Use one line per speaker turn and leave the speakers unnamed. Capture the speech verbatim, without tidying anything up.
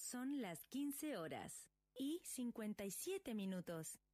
Son las quince horas y cincuenta y siete minutos.